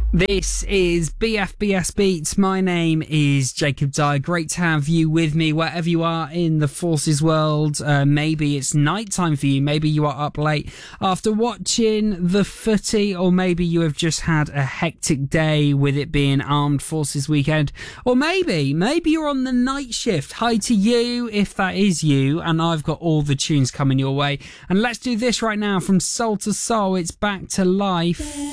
This is BFBS Beats. My name is Jacob Dyer. Great to have you with me wherever you are in the Forces world. Maybe it's nighttime for you. Maybe you are up late after watching the footy, or maybe you have just had a hectic day with it being Armed Forces weekend, or maybe you're on the night shift. Hi to you if that is you, and I've got all the tunes coming your way. And let's do this right now from Soul to Soul. It's Back to Life.